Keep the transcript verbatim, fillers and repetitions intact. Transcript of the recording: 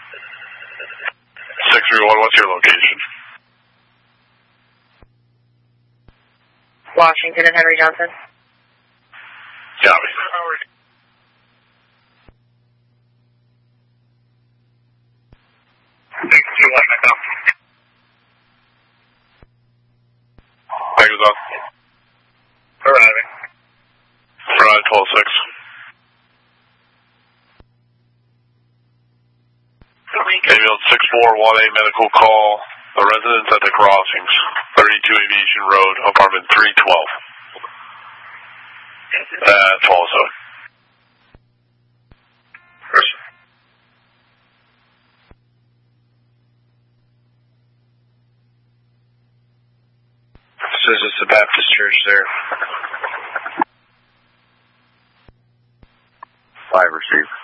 six three one, what's your location? Washington and Henry Johnson. Copy. six two one, I come. Tigers up. Arriving. Arrive twelve six. Avion six four one eight medical call. The residence at the crossings. thirty-two Aviation Road, apartment three twelve. Uh, twelve seven. This is the Baptist Church there. Five received.